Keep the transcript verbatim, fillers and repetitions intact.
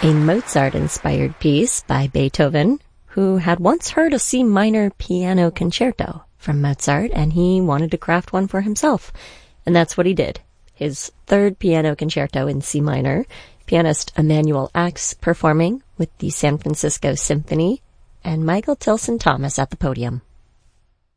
a Mozart-inspired piece by Beethoven, who had once heard a C minor piano concerto from Mozart, and he wanted to craft one for himself. And that's what he did. His third piano concerto in C minor, pianist Emanuel Ax performing with the San Francisco Symphony, and Michael Tilson Thomas at the podium.